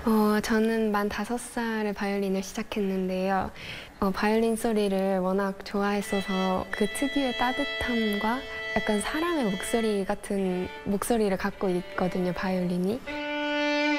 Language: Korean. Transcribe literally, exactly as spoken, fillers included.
어, 저는 만 다섯 살에 바이올린을 시작했는데요. 어, 바이올린 소리를 워낙 좋아했어서 그 특유의 따뜻함과 약간 사람의 목소리 같은 목소리를 갖고 있거든요, 바이올린이.